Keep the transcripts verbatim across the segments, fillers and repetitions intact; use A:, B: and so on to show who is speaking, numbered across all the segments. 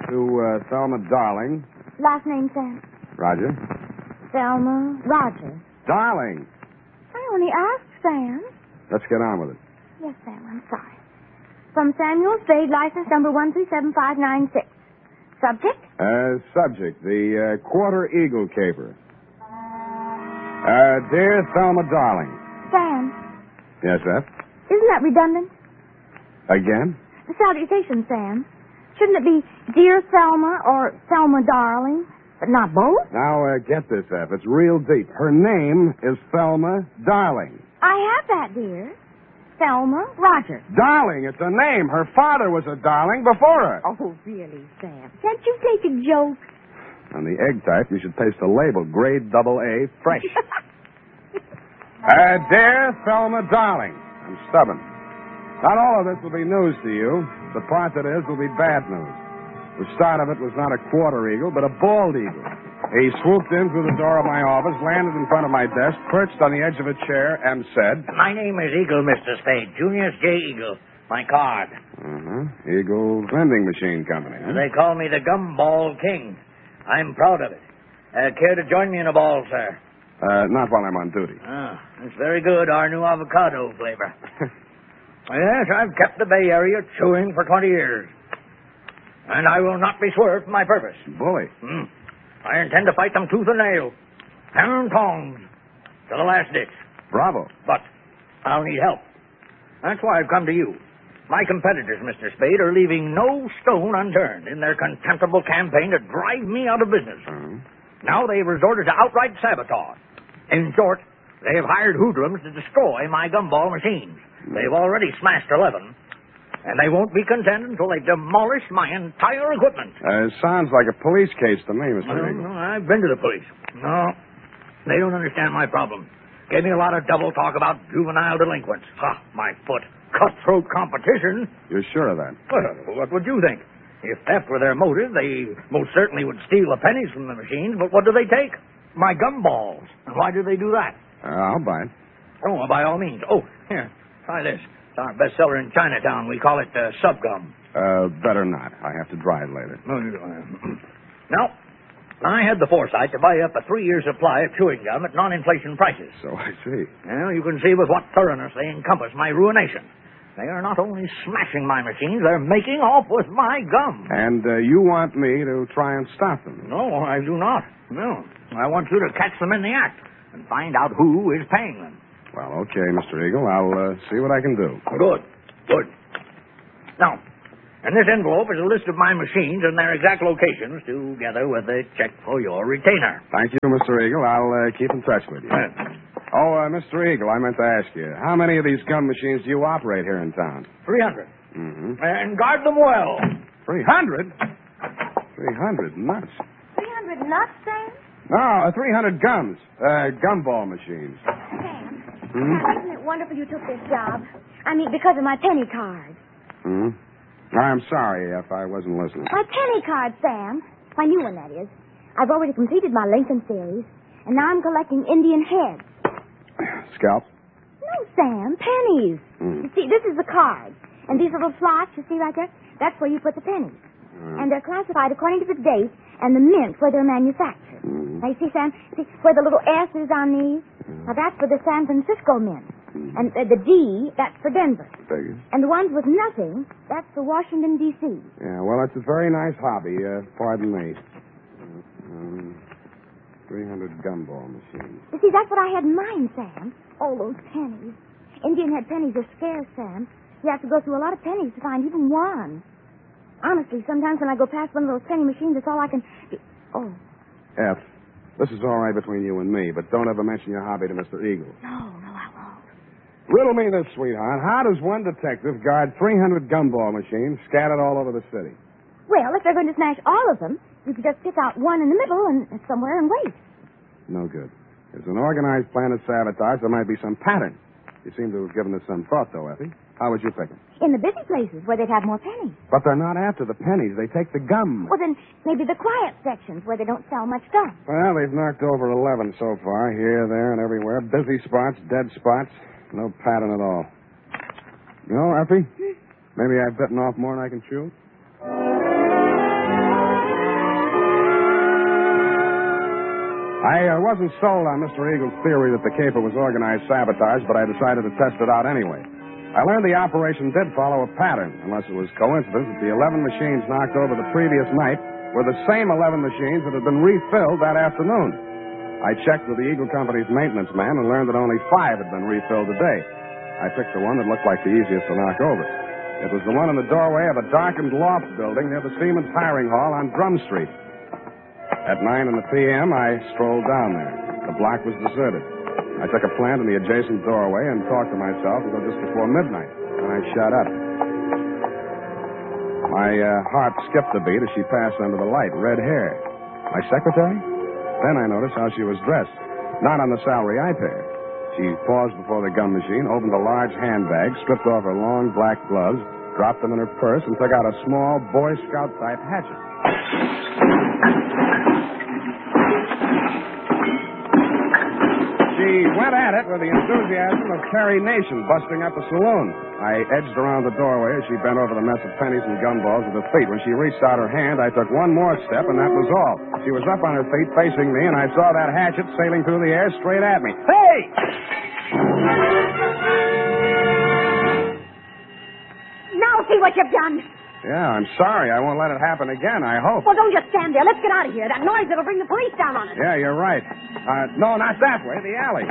A: to uh, Thelma Darling.
B: Last name, Sam?
A: Roger.
B: Thelma Roger.
A: Darling.
B: I only asked, Sam.
A: Let's get on with it.
B: Yes, Sam, I'm sorry. From Samuel Spade, license number one three seven five nine six. Subject?
A: Uh, subject, the uh, Quarter Eagle caper. Uh, dear Thelma Darling.
B: Sam.
A: Yes, sir?
B: Isn't that redundant?
A: Again?
B: The salutation, Sam. Shouldn't it be Dear Thelma or Thelma Darling? But not both?
A: Now, uh, get this, F. It's real deep. Her name is Thelma Darling.
B: I have that, dear. Thelma Roger.
A: Darling, it's a name. Her father was a darling before her.
B: Oh, really, Sam? Can't you take a joke?
A: On the egg type, you should paste a label, grade double A, fresh. uh, dear Thelma Darling, I'm stubborn. Not all of this will be news to you. The part that is will be bad news. The start of it was not a quarter eagle, but a bald eagle. He swooped in through the door of my office, landed in front of my desk, perched on the edge of a chair, and said...
C: My name is Eagle, Mister Spade. Junius J. Eagle. My card.
A: Uh-huh. Eagle Vending Machine Company. Huh?
C: They call me the Gumball King. I'm proud of it. Uh, care to join me in a ball, sir?
A: Uh, not while I'm on duty.
C: Ah, it's very good, our new avocado flavor. Yes, I've kept the Bay Area chewing for twenty years. And I will not be swerved from my purpose.
A: Bully.
C: Hmm. I intend to fight them tooth and nail. Hammer and tongs. To the last ditch.
A: Bravo.
C: But I'll need help. That's why I've come to you. My competitors, Mister Spade, are leaving no stone unturned in their contemptible campaign to drive me out of business.
A: Uh-huh.
C: Now they've resorted to outright sabotage. In short, they have hired hoodlums to destroy my gumball machines. They've already smashed eleven, and they won't be content until they've demolished my entire equipment.
A: Uh, sounds like a police case to me, Mister
C: Well,
A: Eagle.
C: no, I've been to the police. No, they don't understand my problem. Gave me a lot of double talk about juvenile delinquents. Ha, my foot. Cutthroat competition.
A: You're sure of that?
C: Well, what would you think? If theft were their motive, they most certainly would steal the pennies from the machines, but what do they take? My gumballs. And why do they do that?
A: Uh, I'll buy it.
C: Oh, well, by all means. Oh, here, try this. It's our bestseller in Chinatown. We call it uh, Subgum.
A: Uh, better not. I have to dry it later.
C: No, you don't. Now, I had the foresight to buy up a three-year supply of chewing gum at non-inflation prices.
A: So I see.
C: Well, you can see with what thoroughness they encompass my ruination. They are not only smashing my machines, they're making off with my gum.
A: And uh, you want me to try and stop them?
C: No, I do not. No. I want you to catch them in the act and find out who is paying them.
A: Well, okay, Mister Eagle. I'll uh, see what I can do.
C: Good. Good. Now, in this envelope is a list of my machines and their exact locations, together with a check for your retainer.
A: Thank you, Mister Eagle. I'll uh, keep in touch with you.
C: Uh,
A: Oh, uh, Mister Eagle, I meant to ask you, how many of these gum machines do you operate here in town?
C: three hundred.
A: Mm-hmm.
C: And guard them well.
A: Three hundred? Three hundred nuts.
B: three hundred nuts, Sam?
A: No, uh, three hundred gums. Uh, gumball machines.
B: Sam,
A: Hmm?
B: now, isn't it wonderful you took this job? I mean, because of my penny card.
A: Hmm? I'm sorry if I wasn't listening.
B: My penny card, Sam. My new one, that is. I've already completed my Lincoln series, and now I'm collecting Indian heads.
A: Scalp?
B: No, Sam, pennies.
A: Mm.
B: You see, this is the card. And these little slots you see right there, that's where you put the pennies.
A: Mm.
B: And they're classified according to the date and the mint where they're manufactured.
A: Mm.
B: Now, you see, Sam, see where the little S is on these?
A: Mm.
B: Now, that's for the San Francisco mint.
A: Mm.
B: And uh, the D, that's for Denver.
A: Figures.
B: And the ones with nothing, that's for Washington, D C
A: Yeah, well, it's a very nice hobby. Uh, pardon me. Um, three hundred gumball machines.
B: You see, that's what I had in mind, Sam. Oh, those pennies. Indian head pennies are scarce, Sam. You have to go through a lot of pennies to find even one. Honestly, sometimes when I go past one of those penny machines, it's all I can... Oh.
A: F, this is all right between you and me, but don't ever mention your hobby to Mister Eagle.
B: No, no, I won't.
A: Riddle me this, sweetheart. How does one detective guard three hundred gumball machines scattered all over the city?
B: Well, if they're going to smash all of them, you can just pick out one in the middle and somewhere and wait.
A: No good. There's an organized plan of sabotage. There might be some pattern. You seem to have given this some thought, though, Effie. How would you pick them?
B: In the busy places where they'd have more pennies.
A: But they're not after the pennies. They take the gum.
B: Well, then maybe the quiet sections where they don't sell much gum.
A: Well, they've knocked over eleven so far, here, there, and everywhere. Busy spots, dead spots. No pattern at all. You know, Effie, maybe I've bitten off more than I can chew. I uh, wasn't sold on Mister Eagle's theory that the caper was organized sabotage, but I decided to test it out anyway. I learned the operation did follow a pattern, unless it was coincidence that the eleven machines knocked over the previous night were the same eleven machines that had been refilled that afternoon. I checked with the Eagle Company's maintenance man and learned that only five had been refilled today. I picked the one that looked like the easiest to knock over. It was the one in the doorway of a darkened loft building near the Siemens Hiring Hall on Drum Street. At nine in the P M, I strolled down there. The block was deserted. I took a plant in the adjacent doorway and talked to myself until just before midnight. Then I shut up. My uh, heart skipped a beat as she passed under the light. Red hair. My secretary? Then I noticed how she was dressed. Not on the salary I paid. She paused before the gum machine, opened a large handbag, stripped off her long black gloves, dropped them in her purse, and took out a small Boy Scout-type hatchet. She went at it with the enthusiasm of Carrie Nation busting up a saloon. I edged around the doorway as she bent over the mess of pennies and gumballs with her feet. When she reached out her hand, I took one more step, and that was all. She was up on her feet facing me, and I saw that hatchet sailing through the air straight at me. Hey!
B: Now see what you've done.
A: Yeah, I'm sorry. I won't let it happen again, I hope.
B: Well, don't just stand there. Let's get out of here. That noise, it'll bring the police down on us.
A: Yeah, you're right. Uh, no, not that way. The alley.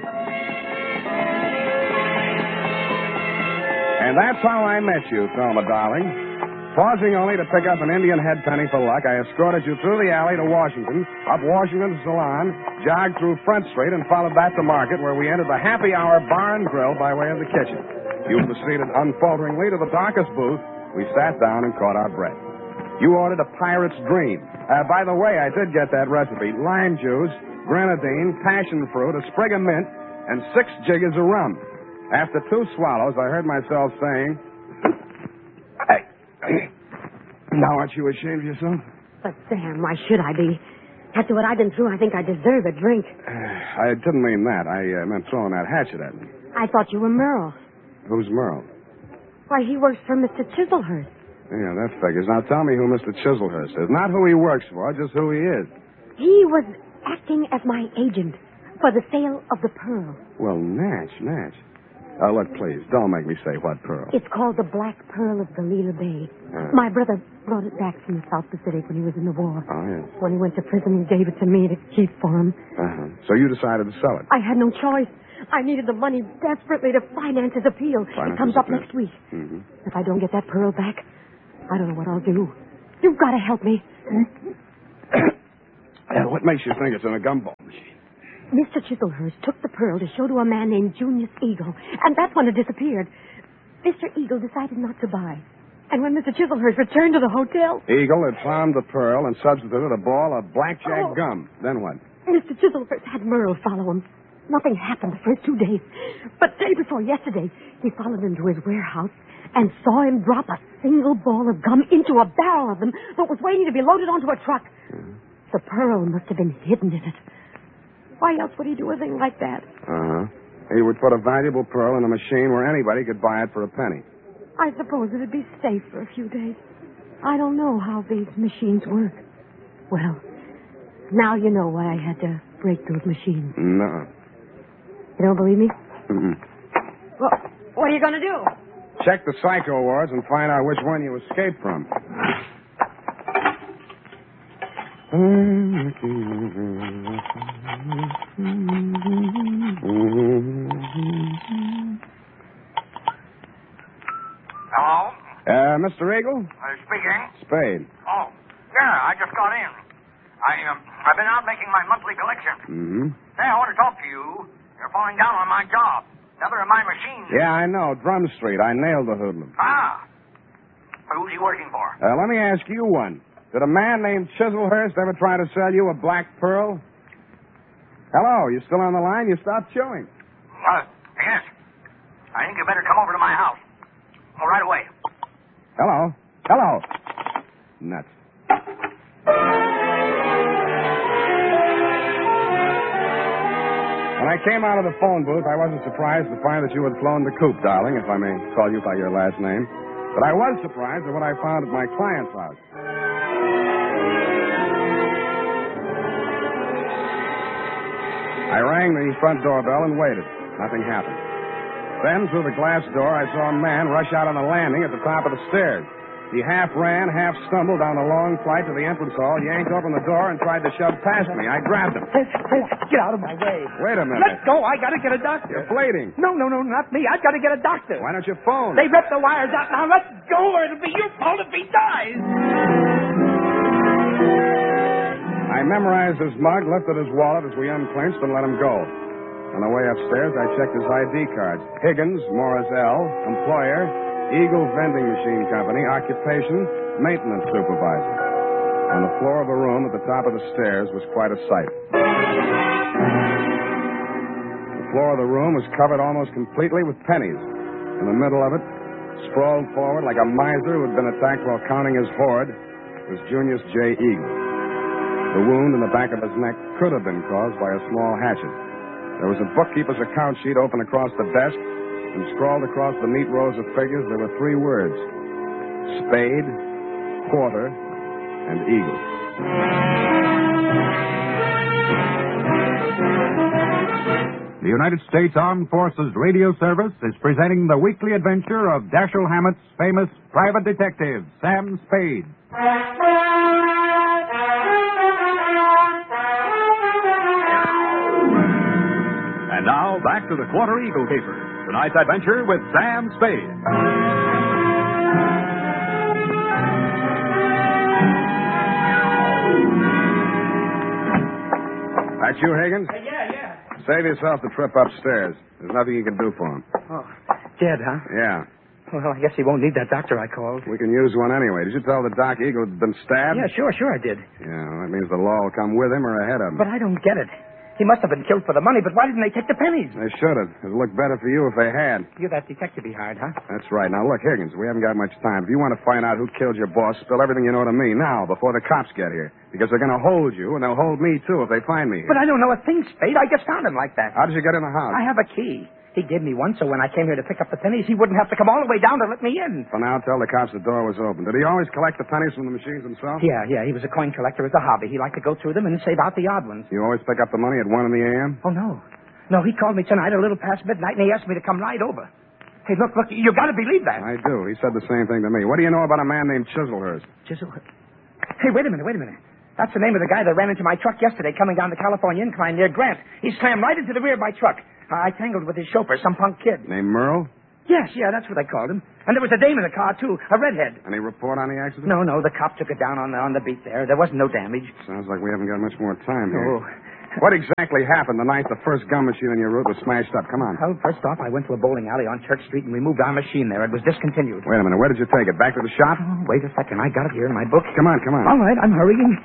A: And that's how I met you, Thelma, darling. Pausing only to pick up an Indian head penny for luck, I escorted you through the alley to Washington, up Washington's Salon, jogged through Front Street, and followed back to Market, where we entered the Happy Hour Bar and Grill by way of the kitchen. You proceeded unfalteringly to the darkest booth. We sat down and caught our breath. You ordered a pirate's dream. Uh, by the way, I did get that recipe. Lime juice, grenadine, passion fruit, a sprig of mint, and six jiggers of rum. After two swallows, I heard myself saying, hey, now aren't you ashamed of yourself?
D: But, Sam, why should I be? After what I've been through, I think I deserve a drink.
A: Uh, I didn't mean that. I uh, meant throwing that hatchet at me.
D: I thought you were Merle.
A: Who's Merle?
D: Why, he works for Mister Chiselhurst.
A: Yeah, that figures. Now tell me who Mister Chiselhurst is. Not who he works for, just who he is.
D: He was acting as my agent for the sale of the pearl.
A: Well, Natch, Natch. Uh, look, please, don't make me say what pearl.
D: It's called the Black Pearl of Galila Bay.
A: Uh.
D: My brother brought it back from the South Pacific when he was in the war.
A: Oh, yes.
D: When he went to prison, he gave it to me to keep for him.
A: Uh-huh. So you decided to sell it?
D: I had no choice. I needed the money desperately to finance his appeal.
A: Finance
D: it comes
A: his
D: up
A: appeal.
D: next week.
A: Mm-hmm.
D: If I don't get that pearl back, I don't know what I'll do. You've got to help me.
A: uh, what makes you think it's in a gumball machine?
D: Mister Chiselhurst took the pearl to show to a man named Junius Eagle, and that's when it disappeared. Mister Eagle decided not to buy. And when Mister Chiselhurst returned to the hotel...
A: Eagle had found the pearl and substituted a ball of blackjack
D: Oh.
A: gum. Then what?
D: Mister Chiselhurst had Merle follow him. Nothing happened the first two days. But day before yesterday, he followed him to his warehouse and saw him drop a single ball of gum into a barrel of them that was waiting to be loaded onto a truck.
A: Mm-hmm.
D: The pearl must have been hidden in it. Why else would he do a thing like that?
A: Uh-huh. He would put a valuable pearl in a machine where anybody could buy it for a penny.
D: I suppose it'd be safe for a few days. I don't know how these machines work. Well, now you know why I had to break those machines.
A: No.
D: You don't believe me?
A: Mm-mm.
D: Well, what are you going to do?
A: Check the psycho wards and find out which one you escaped from.
C: Hello?
A: Uh, Mister Eagle?
C: Uh, speaking.
A: Spade.
C: Oh, yeah, I just got in. I, um, I've been out making my monthly collection.
A: Mm-hmm.
C: Hey, I want to talk to you. You're falling down on my job. Another of my machines.
A: Yeah, I know. Drum Street. I nailed the hoodlum.
C: Ah. Who's he working for?
A: Uh, let me ask you one. Did a man named Chiselhurst ever try to sell you a black pearl? Hello, you still on the line? You stopped chewing.
C: Uh, yes. I think you better come over to my house. Oh, right away.
A: Hello. Hello. Nuts. When I came out of the phone booth, I wasn't surprised to find that you had flown the coop, darling, if I may call you by your last name. But I was surprised at what I found at my client's house. I rang the front doorbell and waited. Nothing happened. Then, through the glass door, I saw a man rush out on the landing at the top of the stairs. He half ran, half stumbled down the long flight to the entrance hall, yanked open the door, and tried to shove past me. I grabbed him.
E: Hey, hey, get out of my way.
A: Wait a minute.
E: Let go. I got to get a doctor.
A: You're bleeding.
E: No, no, no, not me. I've got to get a doctor.
A: Why don't you phone?
E: They ripped the wires out. Now let go, or it'll be your fault if he dies.
A: I memorized his mug, lifted his wallet as we unclinched, and let him go. On the way upstairs, I checked his I D cards. Higgins, Morris L., employer, Eagle Vending Machine Company, occupation, maintenance supervisor. On the floor of the room at the top of the stairs was quite a sight. The floor of the room was covered almost completely with pennies. In the middle of it, sprawled forward like a miser who had been attacked while counting his hoard, was Junius J. Eagle. The wound in the back of his neck could have been caused by a small hatchet. There was a bookkeeper's account sheet open across the desk, and scrawled across the neat rows of figures there were three words: spade, quarter, and eagle.
F: The United States Armed Forces Radio Service is presenting the weekly adventure of Dashiell Hammett's famous private detective, Sam Spade.
G: And now, back to the Quarter Eagle Caper. Tonight's adventure with Sam Spade.
A: That you, Higgins?
E: Uh, yeah, yeah.
A: Save yourself the trip upstairs. There's nothing you can do for him.
E: Oh, dead, huh?
A: Yeah.
E: Well, I guess he won't need that doctor I called.
A: We can use one anyway. Did you tell the Doc Eagle had been stabbed?
E: Yeah, sure, sure I did.
A: Yeah, well, that means the law will come with him or ahead of him.
E: But I don't get it. He must have been killed for the money, but why didn't they take the pennies?
A: They should have. It'd look better for you if they had.
E: You're that detective he hired, huh?
A: That's right. Now, look, Higgins, we haven't got much time. If you want to find out who killed your boss, spill everything you know to me now, before the cops get here. Because they're going to hold you, and they'll hold me, too, if they find me here.
E: But I don't know a thing, Spade. I just found him like that.
A: How did you get in the house?
E: I have a key. He gave me one, so when I came here to pick up the pennies, he wouldn't have to come all the way down to let me in.
A: For now, tell the cops the door was open. Did he always collect the pennies from the machines himself?
E: Yeah, yeah, he was a coin collector as a hobby. He liked to go through them and save out the odd ones.
A: You always pick up the money at one in the A M?
E: Oh, no. No, he called me tonight a little past midnight, and he asked me to come right over. Hey, look, look, you got to believe that.
A: I do. He said the same thing to me. What do you know about a man named Chiselhurst?
E: Chiselhurst? Hey, wait a minute, wait a minute. That's the name of the guy that ran into my truck yesterday coming down the California incline near Grant. He slammed right into the rear of my truck. Uh, I tangled with his chauffeur, some punk kid.
A: Named Merle?
E: Yes, yeah, that's what I called him. And there was a dame in the car, too, a redhead.
A: Any report on the accident?
E: No, no, the cop took it down on the, on the beat there. There wasn't no damage.
A: Sounds like we haven't got much more time here.
E: Oh.
A: What exactly happened the night the first gum machine on your route was smashed up? Come on.
E: Well, first off, I went to a bowling alley on Church Street and we moved our machine there. It was discontinued.
A: Wait a minute. Where did you take it? Back to the shop?
E: Oh, wait a second. I got it here in my book.
A: Come on, come on.
E: All right, I'm hurrying.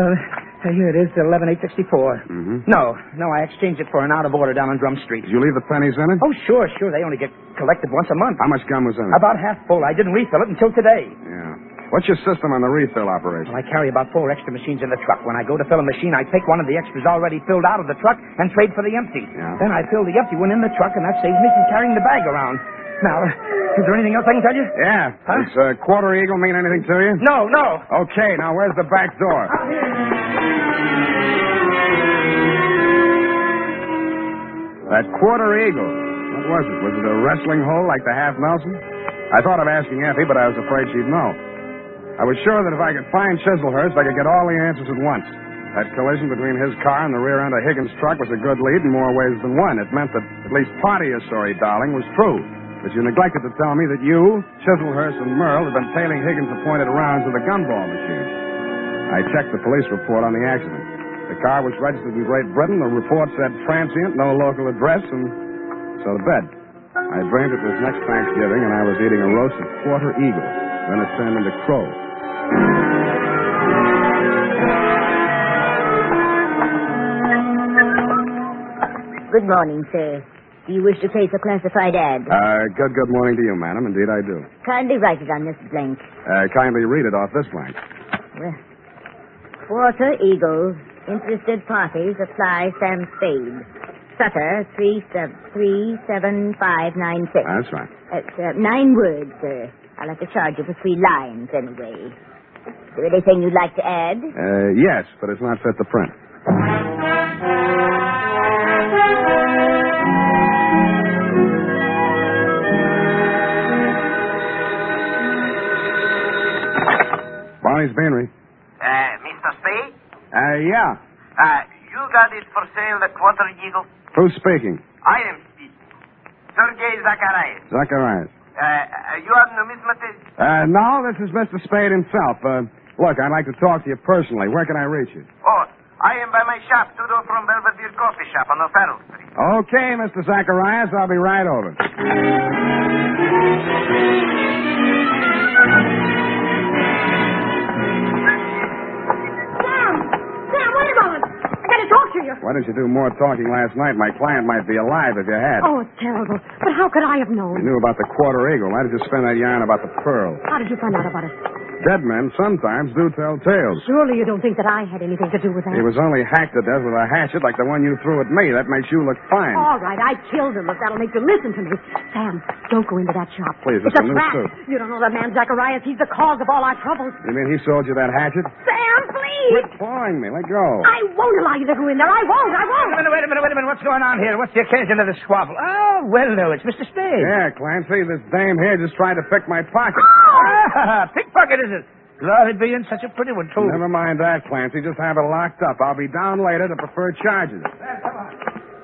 E: Uh, here it is, eleven eight sixty-four.
A: Mm-hmm.
E: No, no, I exchanged it for an out of order down on Drum Street.
A: Did you leave the pennies in it?
E: Oh, sure, sure. They only get collected once a month.
A: How much gum was in it?
E: About half full. I didn't refill it until today.
A: Yeah. What's your system on the refill operation?
E: Well, I carry about four extra machines in the truck. When I go to fill a machine, I take one of the extras already filled out of the truck and trade for the empty.
A: Yeah.
E: Then I fill the empty one in the truck, and that saves me from carrying the bag around. Now, is there anything else I can tell you?
A: Yeah.
E: Huh?
A: Does uh, Quarter Eagle mean anything to you?
E: No, no.
A: Okay, now where's the back door? That Quarter Eagle. What was it? Was it a wrestling hole like the Half Nelson? I thought of asking Effie, but I was afraid she'd know. I was sure that if I could find Chiselhurst, I could get all the answers at once. That collision between his car and the rear end of Higgins' truck was a good lead in more ways than one. It meant that at least part of your story, darling, was true. But you neglected to tell me that you, Chiselhurst, and Merle had been tailing Higgins' appointed rounds with a gumball machine. I checked the police report on the accident. The car was registered in Great Britain. The report said transient, no local address, and so to bed. I dreamed it was next Thanksgiving, and I was eating a roasted Quarter Eagle. Then it turned into crow.
H: Good morning, sir. Do you wish to place a classified ad?
A: Uh, good, good morning to you, madam. Indeed, I do.
H: Kindly write it on this blank.
A: Uh, kindly read it off this blank.
H: Well, Quarter Eagle. Interested parties apply Sam Spade. Sutter, three, sub, three, seven, five, nine, six.
A: That's right.
H: That's uh, nine words, sir. I'll have to charge you for three lines, anyway. Is there anything you'd like to add?
A: Uh, yes, but it's not fit to print. Barney's Beanery.
I: Uh, Mister Spade?
A: Uh, yeah.
I: Uh, you got it for sale, the Quarter Eagle?
A: Who's speaking?
I: I am speaking. Sergei Zacharias.
A: Zacharias.
I: Uh, uh, you are numismatist?
A: Uh, no, this is Mister Spade himself. Uh, look, I'd like to talk to you personally. Where can I reach you?
I: Oh, I am by my shop, two doors from Belvedere Coffee Shop on O'Farrell Street.
A: Okay, Mister Zacharias, I'll be right over. Why didn't you do more talking last night? My client might be alive if you had.
D: Oh, it's terrible. But how could I have known?
A: You knew about the quarter eagle. Why did you spin that yarn about the pearl?
D: How did you find out about it?
A: Dead men sometimes do tell tales.
D: Surely you don't think that I had anything to do with that.
A: He was only hacked to death with a hatchet like the one you threw at me. That makes you look fine.
D: All right, I killed him, if that'll make you listen to me. Sam, don't go into that shop.
A: Please,
D: it's
A: it's
D: a
A: a new
D: trap.
A: suit.
D: You don't know that man Zacharias. He's the cause of all our troubles.
A: You mean he sold you that hatchet?
D: Sam, please!
A: Quit clawing me. Let go.
D: I won't allow you to go in there. I won't. I won't.
E: Wait a minute, wait a minute, wait a minute. What's going on here? What's the occasion of the squabble? Oh, well, no, it's Mister Spade.
A: Yeah, Clancy, this dame here just tried to pick my pocket.
E: Ah, pickpocket, is it? Lord, it'd be in such a pretty one, too.
A: Never mind that, Clancy. Just have it locked up. I'll be down later to prefer charges.
E: Yeah, come on.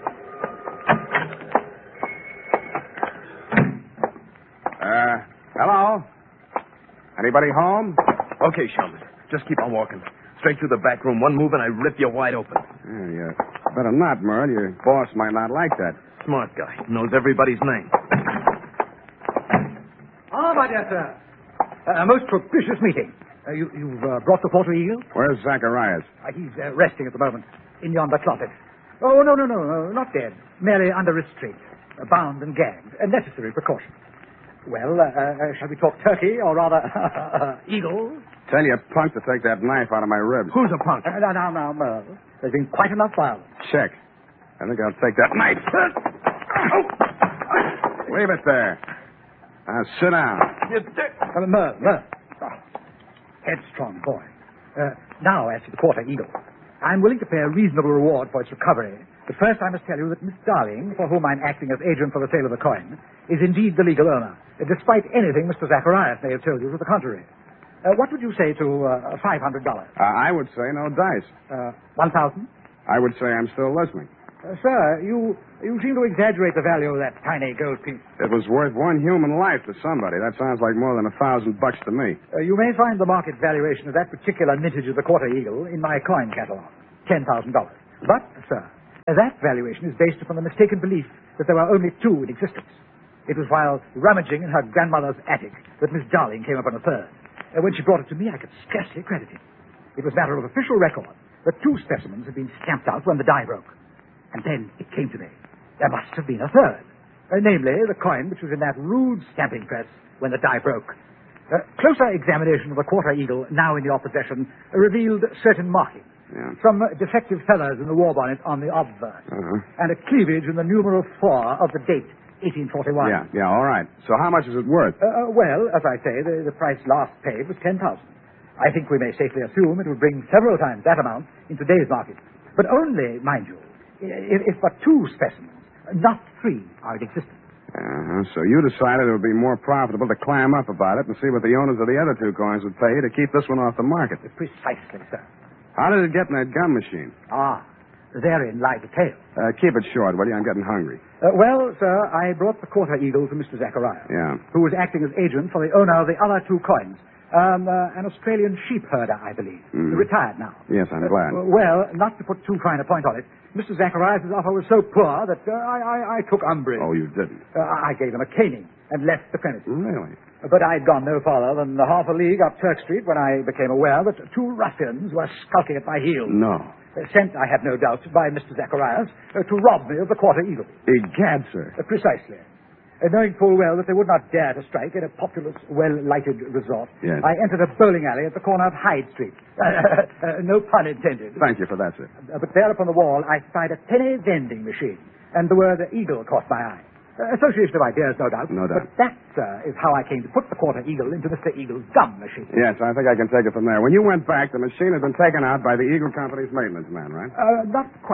A: Uh, hello? Anybody home?
J: Okay, Sherman. Just keep on walking. Straight through the back room. One move and I rip you wide open.
A: Yeah, yeah. Better not, Merle. Your boss might not like that.
J: Smart guy. Knows everybody's name.
C: Ah, my dear sir. A most propitious meeting. Uh, you, you've uh, brought the Quarter Eagle?
A: Where's Zacharias?
C: Uh, he's uh, resting at the moment in yonder closet. Oh, no, no, no, no, not dead. Merely under restraint. Uh, bound and gagged. A necessary precaution. Well, uh, uh, shall we talk turkey, or rather, eagle?
A: Tell your punk to take that knife out of my ribs.
C: Who's a punk? Uh, now, now, now, Merle. There's been quite enough violence.
A: Check. I think I'll take that knife. Leave it there. Now, sit down.
C: Uh, Merle, Merle. Oh, headstrong boy. Uh, now, as to the Quarter Eagle. I'm willing to pay a reasonable reward for its recovery. But first I must tell you that Miss Darling, for whom I'm acting as agent for the sale of the coin, is indeed the legal owner, despite anything Mister Zacharias may have told you to the contrary. Uh, what would you say to uh, five hundred dollars?
A: Uh, I would say no dice.
C: Uh, one thousand dollars?
A: I would say I'm still listening.
C: Uh, sir, you you seem to exaggerate the value of that tiny gold piece.
A: It was worth one human life to somebody. That sounds like more than a thousand bucks to me.
C: Uh, you may find the market valuation of that particular mintage of the Quarter Eagle in my coin catalog, ten thousand dollars. But, sir, that valuation is based upon the mistaken belief that there were only two in existence. It was while rummaging in her grandmother's attic that Miss Darling came upon a third. And when she brought it to me, I could scarcely credit it. It was matter of official record that two specimens had been stamped out when the die broke. And then it came to me. There must have been a third. Uh, namely, the coin which was in that rude stamping press when the die broke. Uh, closer examination of the Quarter Eagle, now in your possession, uh, revealed certain markings.
A: Yeah.
C: Some uh, defective feathers in the war bonnet on the obverse.
A: Uh-huh.
C: And a cleavage in the numeral four of the date, eighteen forty-one.
A: Yeah, yeah, all right. So how much is it worth?
C: Uh, uh, well, as I say, the, the price last paid was ten thousand dollars. I think we may safely assume it would bring several times that amount in today's market. But only, mind you, if, if but two specimens, not three, are in existence.
A: Uh-huh. So you decided it would be more profitable to clam up about it and see what the owners of the other two coins would pay to keep this one off the market.
C: Precisely, sir.
A: How did it get in that gum machine?
C: Ah, therein lies the tale.
A: Uh, keep it short, will you? I'm getting hungry.
C: Uh, well, sir, I brought the Quarter Eagle to Mister Zacharias.
A: Yeah.
C: Who was acting as agent for the owner of the other two coins. Um, uh, an Australian sheep herder, I believe.
A: Mm.
C: Retired now.
A: Yes, I'm glad.
C: Uh, well, not to put too fine a point on it, Mister Zacharias' offer was so poor that uh, I, I, I took umbrage.
A: Oh, you didn't?
C: Uh, I gave him a caning and left the premises.
A: Really?
C: But I'd gone no farther than half a league up Turk Street when I became aware that two ruffians were skulking at my heels.
A: No.
C: Uh, sent, I have no doubt, by Mister Zacharias uh, to rob me of the Quarter Eagle.
A: Egad, sir.
C: Uh, precisely. Uh, knowing full well that they would not dare to strike at a populous, well-lighted resort,
A: yes.
C: I entered a bowling alley at the corner of Hyde Street. Uh, uh, no pun intended.
A: Thank you for that, sir.
C: Uh, but there upon the wall, I spied a penny vending machine, and the word Eagle caught my eye. Uh, association of ideas, no doubt.
A: No doubt.
C: But that, sir, is how I came to put the Quarter Eagle into Mister Eagle's gum machine.
A: Yes, I think I can take it from there. When you went back, the machine had been taken out by the Eagle Company's maintenance man, right?
C: Uh, not quite.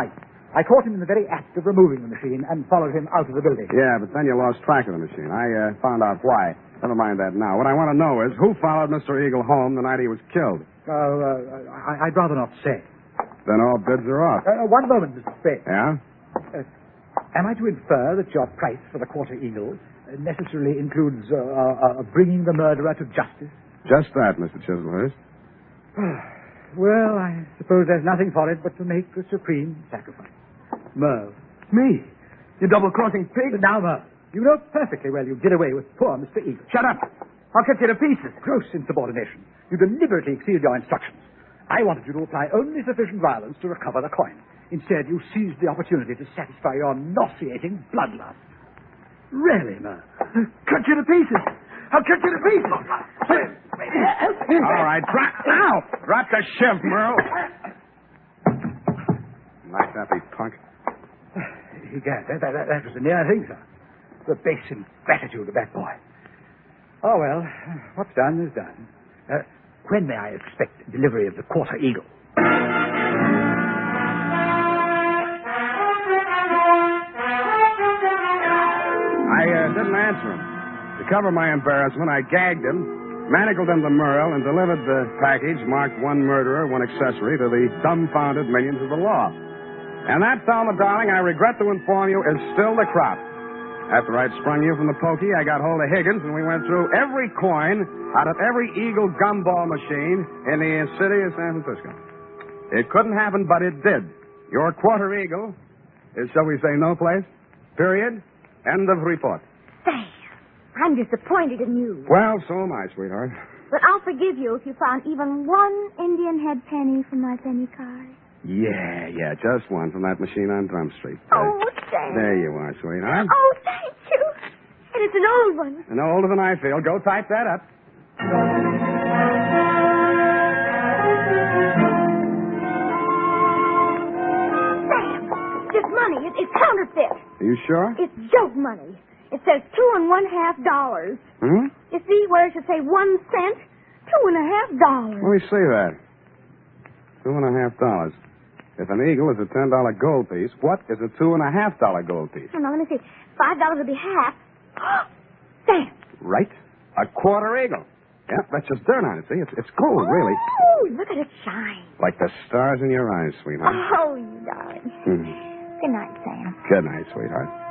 K: I caught him in the very act of removing the machine and followed him out of the building.
A: Yeah, but then you lost track of the machine. I uh, found out why. Never mind that now. What I want to know is who followed Mister Eagle home the night he was killed?
K: Uh, uh, I, I'd rather not say.
A: Then all bids are off.
K: Uh, one moment, Mister Spade.
A: Yeah?
K: Uh, am I to infer that your price for the Quarter Eagle necessarily includes uh, uh, uh, bringing the murderer to justice?
A: Just that, Mister Chislehurst.
K: Well, I suppose there's nothing for it but to make the supreme sacrifice. Merle.
J: Me? You double-crossing pig?
K: Now, Merle, you know perfectly well you did away with poor Mister Eagle.
J: Shut up. I'll cut you to pieces.
K: Gross insubordination. You deliberately exceeded your instructions. I wanted you to apply only sufficient violence to recover the coin. Instead, you seized the opportunity to satisfy your nauseating bloodlust. Really, Merle?
J: Cut you to pieces. I'll cut you to pieces.
A: All right, drop now. Drop the shiv, Merle. Nice happy punk.
K: Egad, that, that, that was a near thing, sir. The base ingratitude of that boy. Oh, well, what's done is done. Uh, when may I expect delivery of the Quarter Eagle?
A: I uh, didn't answer him. To cover my embarrassment, I gagged him, manacled him to Merle, and delivered the package marked one murderer, one accessory to the dumbfounded millions of the law. And that, Thelma, darling, I regret to inform you, is still the crop. After I'd sprung you from the pokey, I got hold of Higgins, and we went through every coin out of every Eagle gumball machine in the city of San Francisco. It couldn't happen, but it did. Your Quarter Eagle is, shall we say, no place. Period. End of report.
B: Sam, I'm disappointed in you.
A: Well, so am I, sweetheart.
B: But I'll forgive you if you found even one Indian head penny from my penny card.
A: Yeah, yeah, just one from that machine on Drum Street.
B: Oh, Sam.
A: There you are, sweetheart.
B: Oh, thank you. And it's an old one.
A: And older than I feel. Go type that up.
B: Sam, this money, it, it's counterfeit.
A: Are you sure?
B: It's joke money. It says two and one half dollars.
A: Hmm?
B: You see where it should say one cent? Two and a half dollars.
A: Let me see that. Two and a half dollars. If an eagle is a ten dollar gold piece, what is a two and a half dollar gold piece?
B: Oh, now, let me see. Five dollars would be half. Sam.
A: Right. A quarter eagle. Yep, that's just dirt on it, see? It's, it's gold, really.
B: Oh, look at it shine.
A: Like the stars in your eyes, sweetheart.
B: Oh, you darling.
A: Hmm.
B: Good night, Sam.
A: Good night, sweetheart.